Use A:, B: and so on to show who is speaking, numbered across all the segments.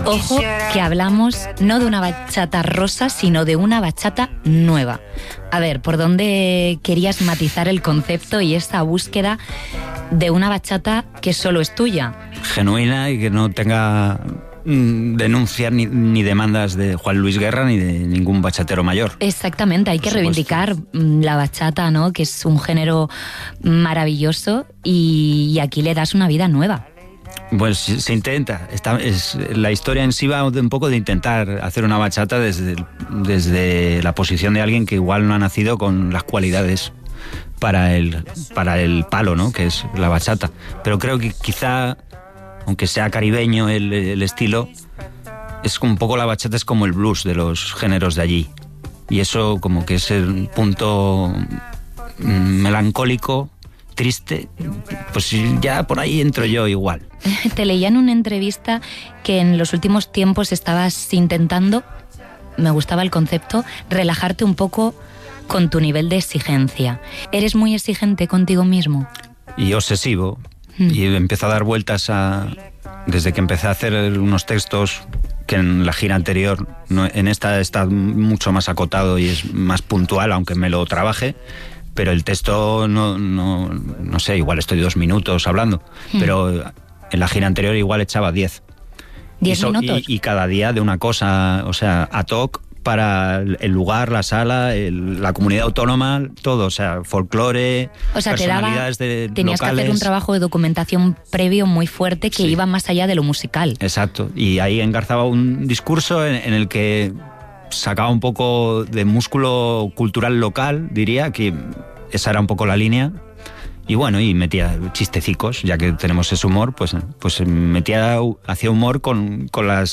A: Ojo, que hablamos no de una bachata rosa, sino de una bachata nueva. A ver, ¿por dónde querías matizar el concepto y esta búsqueda de una bachata que solo es tuya?
B: Genuina y que no tenga denuncias ni demandas de Juan Luis Guerra ni de ningún bachatero mayor.
A: Exactamente, hay que reivindicar la bachata, ¿no? Que es un género maravilloso y aquí le das una vida nueva.
B: Pues se intenta. La historia en sí va un poco de intentar hacer una bachata desde la posición de alguien que igual no ha nacido con las cualidades para el palo, ¿no? Que es la bachata. Pero creo que quizá, aunque sea caribeño el estilo, es un poco la bachata es como el blues de los géneros de allí. Y eso como que es el punto melancólico, triste, pues ya por ahí entro yo igual.
A: Te leía en una entrevista que en los últimos tiempos estabas intentando, me gustaba el concepto, relajarte un poco con tu nivel de exigencia. ¿Eres muy exigente contigo mismo?
B: Y obsesivo. Y empiezo a dar vueltas desde que empecé a hacer unos textos que en la gira anterior, en esta está mucho más acotado y es más puntual, aunque me lo trabaje. Pero el texto no sé, igual estoy 2 minutos hablando, pero en la gira anterior igual echaba 10.
A: ¿10 minutos?
B: Y cada día de una cosa, o sea, ad hoc para el lugar, la sala, la comunidad autónoma, todo, o sea, folclore,
A: o sea,
B: personalidades
A: tenías
B: locales.
A: Que hacer un trabajo de documentación previo muy fuerte que iba más allá de lo musical.
B: Exacto, y ahí engarzaba un discurso en el que sacaba un poco de músculo cultural local, diría, que esa era un poco la línea. Y bueno, y metía chistecicos, ya que tenemos ese humor, pues hacía humor con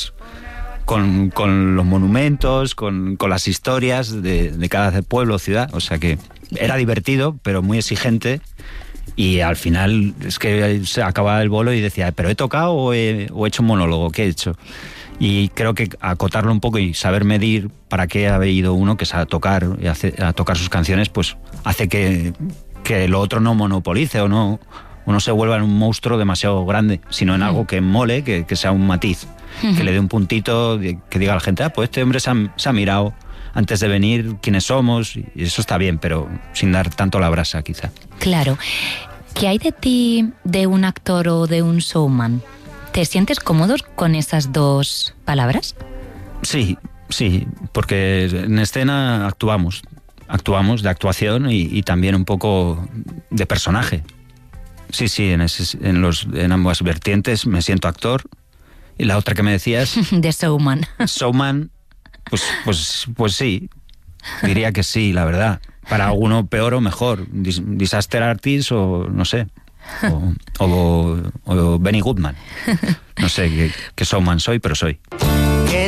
B: los monumentos, con las historias de cada pueblo o ciudad. O sea que era divertido, pero muy exigente. Y al final es que se acababa el bolo y decía, ¿pero he tocado o he hecho un monólogo? ¿Qué he hecho? Y creo que acotarlo un poco y saber medir para qué ha ido uno, que es a tocar sus canciones, pues hace que lo otro no monopolice o no se vuelva en un monstruo demasiado grande, sino en algo que mole, que sea un matiz, que le dé un puntito, que diga a la gente, pues este hombre se ha mirado antes de venir quiénes somos, y eso está bien, pero sin dar tanto la brasa quizá.
A: Claro. ¿Qué hay de ti de un actor o de un showman? ¿Te sientes cómodo con esas dos palabras? Sí,
B: porque en escena actuamos de actuación y también un poco de personaje. Sí, en ambas vertientes me siento actor. Y la otra que me decías...
A: de showman.
B: Showman, pues sí, diría que sí, la verdad. Para alguno peor o mejor, disaster artist o no sé... O Benny Goodman. No sé qué showman soy, pero soy.